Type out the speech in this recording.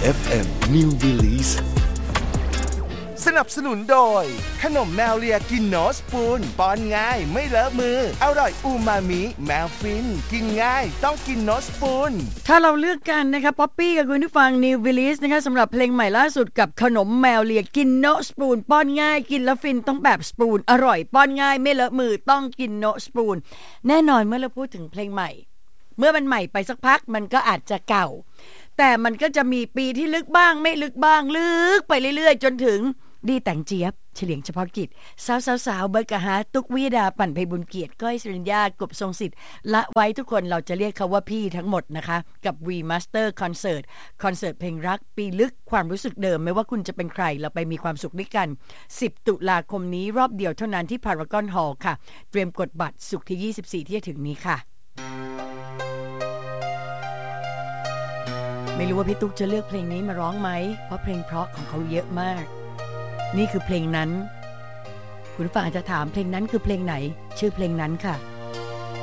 FM New Release สนับสนุนโดยขนมแมวเลียกินโนสปูนป้อนง่ายไม่เลอะมืออร่อยอูมามิแมวฟินกินง่ายต้องกินโนสปูนถ้าเราเลือกกันนะคะป๊อปปี้กับคุณผู้ฟัง New Release นะคะสำหรับเพลงใหม่ล่าสุดกับขนมแมวเลียกินโนสปูนป้อนง่ายกินแล้วฟินต้องแบบสปูนอร่อยป้อนง่ายไม่เลอะมือต้องกินโนสปูนแน่นอนเมื่อเราพูดถึงเพลงใหม่เมื่อมันใหม่ไปสักพักมันก็อาจจะเก่าแต่มันก็จะมีปีที่ลึกบ้างไม่ลึกบ้างลึกไปเรื่อยๆจนถึงดีแต่งเจี๊ยบเฉลียงเฉพาะกิจสาวๆเบิร์ดกะฮาตุกวิดาปั่นไพบุญเกียรติก้อยสริญญากบทรงสิทธิ์ละไว้ทุกคนเราจะเรียกเขาว่าพี่ทั้งหมดนะคะกับ V Master Concert คอนเสิร์ตเพลงรักปีลึกความรู้สึกเดิมไม่ว่าคุณจะเป็นใครเราไปมีความสุขด้วยกัน10 ตุลาคมนี้รอบเดียวเท่านั้นที่ Paragon Hall ค่ะเตรียมกดบัตรศุกร์ที่24ที่จะถึงนี้ค่ะไม่รู้ว่าพี่ตุ๊กจะเลือกเพลงนี้มาร้องไหมเพราะเพลงเพราะของเขาเยอะมากนี่คือเพลงนั้นคุณผู้ฟังอาจจะถามเพลงนั้นคือเพลงไหนชื่อเพลงนั้นค่ะ